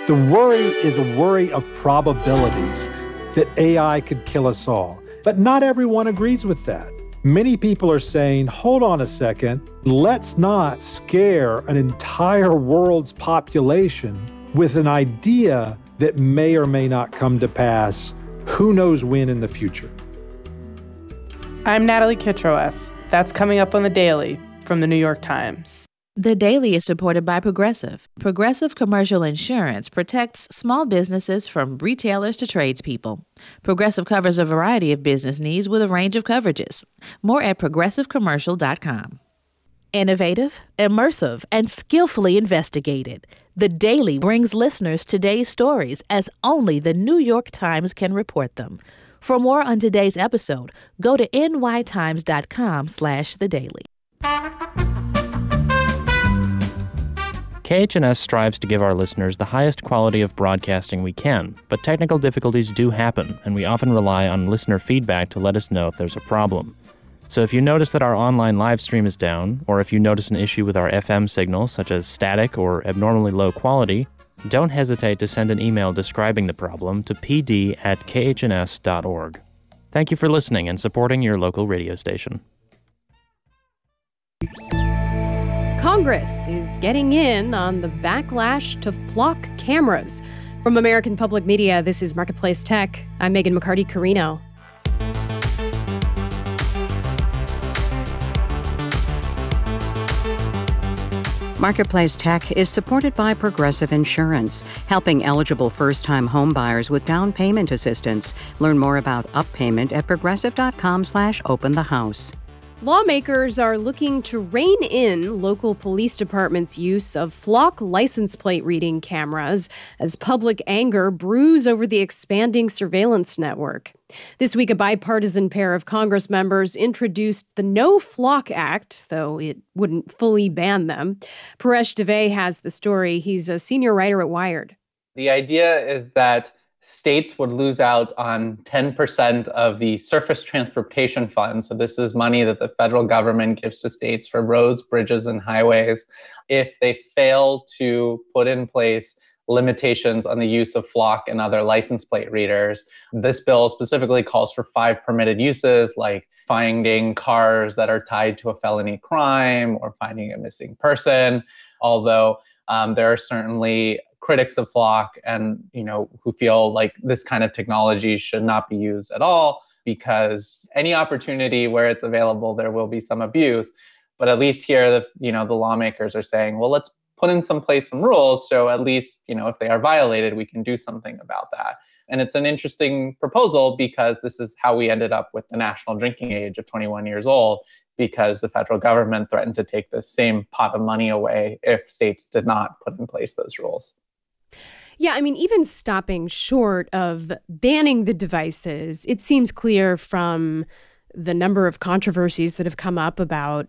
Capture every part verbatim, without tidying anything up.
The worry is a worry of probabilities that A I could kill us all. But not everyone agrees with that. Many people are saying, hold on a second, let's not scare an entire world's population with an idea that may or may not come to pass, who knows when in the future. I'm Natalie Kitroeff. That's coming up on The Daily from The New York Times. The Daily is supported by Progressive. Progressive Commercial Insurance protects small businesses from retailers to tradespeople. Progressive covers a variety of business needs with a range of coverages. More at progressive commercial dot com. Innovative, immersive, and skillfully investigated. The Daily brings listeners today's stories as only The New York Times can report them. For more on today's episode, go to n y times dot com slash the daily. K H N S strives to give our listeners the highest quality of broadcasting we can, but technical difficulties do happen, and we often rely on listener feedback to let us know if there's a problem. So if you notice that our online live stream is down, or if you notice an issue with our F M signal, such as static or abnormally low quality, don't hesitate to send an email describing the problem to p d at k h n s dot org. Thank you for listening and supporting your local radio station. Congress is getting in on the backlash to flock cameras. From American Public Media, this is Marketplace Tech. I'm Megan McCarty-Carino. Marketplace Tech is supported by Progressive Insurance, helping eligible first-time homebuyers with down payment assistance. Learn more about UpPayment at progressive.com slash open the house. Lawmakers are looking to rein in local police departments' use of flock license plate reading cameras as public anger brews over the expanding surveillance network. This week, a bipartisan pair of Congress members introduced the No Flock Act, though it wouldn't fully ban them. Paresh Dave has the story. He's a senior writer at Wired. The idea is that states would lose out on ten percent of the surface transportation fund. So this is money that the federal government gives to states for roads, bridges, and highways if they fail to put in place limitations on the use of flock and other license plate readers. This bill specifically calls for five permitted uses, like finding cars that are tied to a felony crime or finding a missing person, although um, there are certainly critics of flock and, you know, who feel like this kind of technology should not be used at all because any opportunity where it's available, there will be some abuse. But at least here, the, you know, the lawmakers are saying, well, let's put in some place some rules. So at least, you know, if they are violated, we can do something about that. And it's an interesting proposal because this is how we ended up with the national drinking age of twenty-one years old, because the federal government threatened to take the same pot of money away if states did not put in place those rules. Yeah, I mean, even stopping short of banning the devices, it seems clear from the number of controversies that have come up about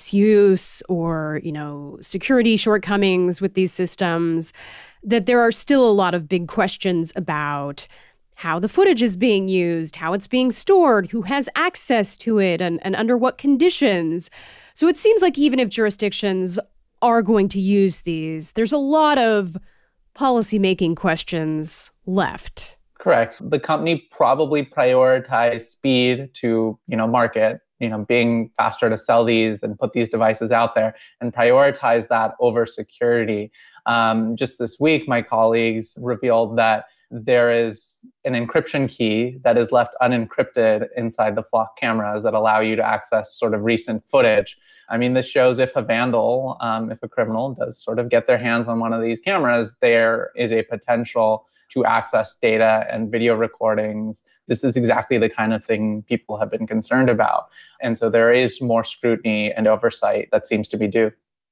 misuse or, you know, security shortcomings with these systems, that there are still a lot of big questions about how the footage is being used, how it's being stored, who has access to it, and, and under what conditions. So it seems like even if jurisdictions are going to use these, there's a lot of policymaking questions left. Correct. The company probably prioritized speed to, you know, market, you know, being faster to sell these and put these devices out there, and prioritize that over security. Um, just this week, my colleagues revealed that there is an encryption key that is left unencrypted inside the flock cameras that allow you to access sort of recent footage. I mean, this shows if a vandal, um, if a criminal does sort of get their hands on one of these cameras, there is a potential to access data and video recordings. This is exactly the kind of thing people have been concerned about. And so there is more scrutiny and oversight that seems to be due.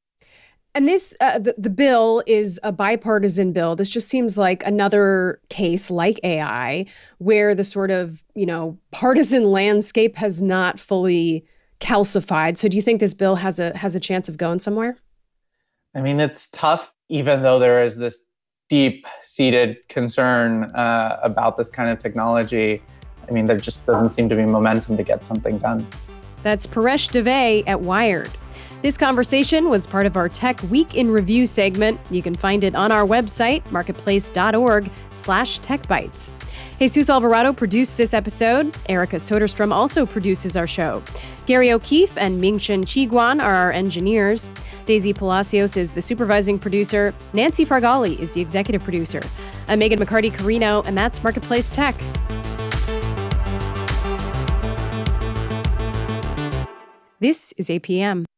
And this, uh, the, the bill is a bipartisan bill. This just seems like another case like A I where the sort of, you know, partisan landscape has not fully calcified. So do you think this bill has a has a chance of going somewhere? I mean, it's tough, even though there is this deep-seated concern uh, about this kind of technology. I mean, there just doesn't seem to be momentum to get something done. That's Paresh Dave at Wired. This conversation was part of our Tech Week in Review segment. You can find it on our website, marketplace.org slash techbytes. Jesus Alvarado produced this episode. Erica Soderstrom also produces our show. Gary O'Keefe and Mingchen Chiguan are our engineers. Daisy Palacios is the supervising producer. Nancy Fargali is the executive producer. I'm Megan McCarty-Carino, and that's Marketplace Tech. This is A P M.